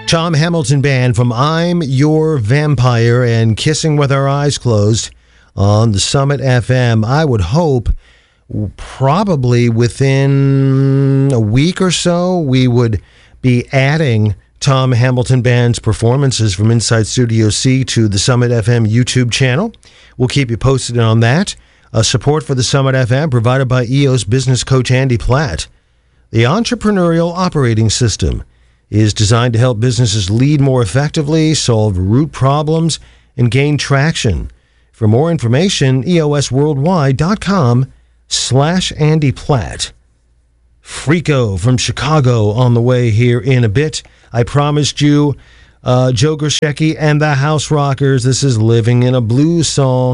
Tom Hamilton Band from I'm Your Vampire and Kissing with Our Eyes Closed on the Summit FM. I would hope probably within a week or so we would be adding Tom Hamilton Band's performances from Inside Studio C to the Summit FM YouTube channel. We'll keep you posted on that. Support for the Summit FM provided by EOS business coach Andy Platt. The Entrepreneurial Operating System is designed to help businesses lead more effectively, solve root problems, and gain traction. For more information, eosworldwide.com/Andy Platt. Freako from Chicago on the way here in a bit. I promised you Joe Grishecki and the House Rockers. This is Living in a Blues Song.